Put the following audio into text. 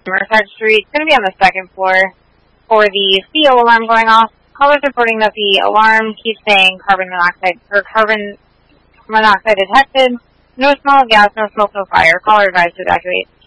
Riverside Street. It's going to be on the second floor for the CO alarm going off. Callers reporting that the alarm keeps saying carbon monoxide detected. No smell of gas, no smoke, no fire. Caller advised to evacuate.